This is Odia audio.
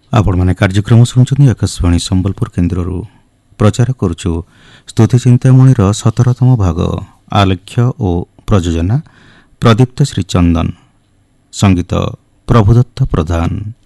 ଆପଣମାନେ କାର୍ଯ୍ୟକ୍ରମ ଶୁଣୁଛନ୍ତି ଆକାଶବାଣୀ ସମ୍ବଲପୁର କେନ୍ଦ୍ରରୁ। ପ୍ରଚାର କରୁଛୁ ସ୍ତୁତି ଚିନ୍ତାମଣିର 17ତମ ଭାଗ। ଆଲେଖ୍ୟ ଓ ପ୍ରଯୋଜନା ପ୍ରଦୀପ୍ତ ଶ୍ରୀ ଚନ୍ଦନ। ସଙ୍ଗୀତ ପ୍ରଭୁଦତ୍ତ ପ୍ରଧାନ।